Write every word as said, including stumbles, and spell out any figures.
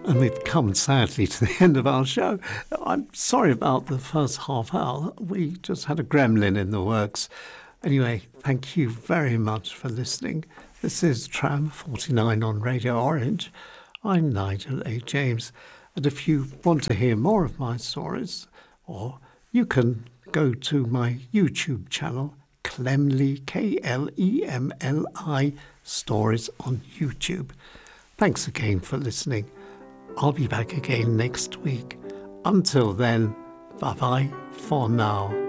And we've come, sadly, to the end of our show. I'm sorry about the first half hour. We just had a gremlin in the works. Anyway, thank you very much for listening. This is Tram forty-nine on Radio Orange. I'm Nigel A. James. And if you want to hear more of my stories, or you can go to my YouTube channel, Klemli, K L E M L I, Stories on YouTube. Thanks again for listening. I'll be back again next week. Until then, bye-bye for now.